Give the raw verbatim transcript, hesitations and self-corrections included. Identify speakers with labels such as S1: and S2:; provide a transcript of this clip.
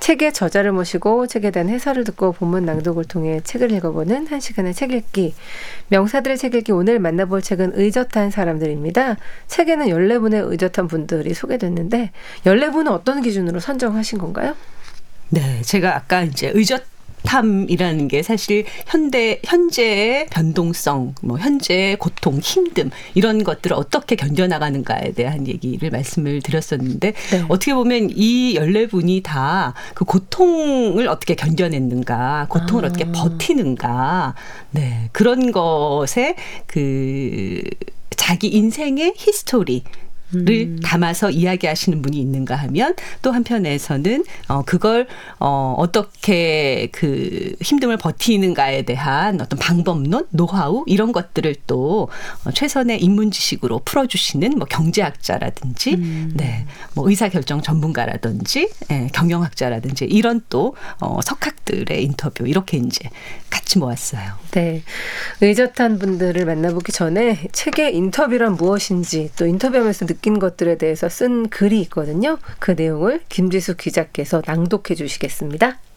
S1: 책의 저자를 모시고 책에 대한 해설을 듣고 본문 낭독을 통해 책을 읽어보는 한 시간의 책 읽기. 명사들의 책 읽기. 오늘 만나볼 책은 의젓한 사람들입니다. 책에는 열네 분의 의젓한 분들이 소개됐는데 열네 분은 어떤 기준으로 선정하신 건가요?
S2: 네, 제가 아까 이제 의젓 탐이라는 게 사실 현대 현재의 변동성, 뭐 현재의 고통, 힘듦 이런 것들을 어떻게 견뎌나가는가에 대한 얘기를 말씀을 드렸었는데 네. 어떻게 보면 이 열네 분이 다 그 고통을 어떻게 견뎌냈는가, 고통을 아. 어떻게 버티는가, 네 그런 것에 그 자기 인생의 히스토리. 를 음. 담아서 이야기하시는 분이 있는가 하면 또 한편에서는 어 그걸 어 어떻게 그 힘듦을 버티는가에 대한 어떤 방법론, 노하우 이런 것들을 또 어 최선의 인문 지식으로 풀어주시는 뭐 경제학자라든지, 음. 네, 뭐 의사결정 전문가라든지, 예, 경영학자라든지 이런 또 어 석학들의 인터뷰 이렇게 이제 같이 모았어요.
S1: 네, 의젓한 분들을 만나보기 전에 책의 인터뷰란 무엇인지 또 인터뷰하면서 느낀 것들에 대해서 쓴 글이 있거든요. 그 내용을 김지수 기자께서 낭독해 주시겠습니다.